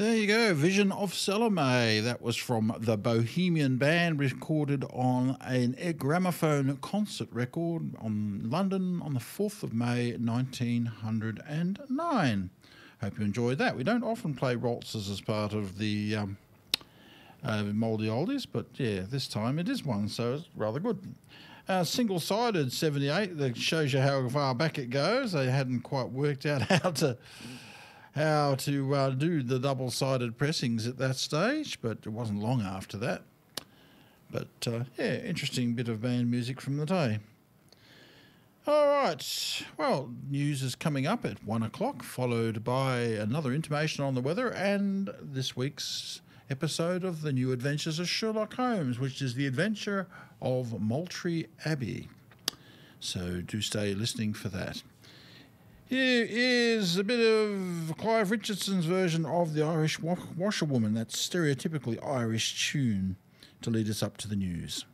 There you go, Vision of Salome. That was from the Bohemian Band, recorded on a gramophone concert record on London on the 4th of May 1909. Hope you enjoyed that. We don't often play waltzes as part of the Mouldy Oldies, but yeah, this time it is one, so it's rather good. Single-sided 78, that shows you how far back it goes. They hadn't quite worked out how to do the double-sided pressings at that stage, but it wasn't long after that. But, yeah, interesting bit of band music from the day. All right, well, news is coming up at 1 o'clock, followed by another intimation on the weather and this week's episode of The New Adventures of Sherlock Holmes, which is the adventure of Moultrie Abbey. So do stay listening for that. Here is a bit of Clive Richardson's version of the Irish Washerwoman, that stereotypically Irish tune, to lead us up to the news.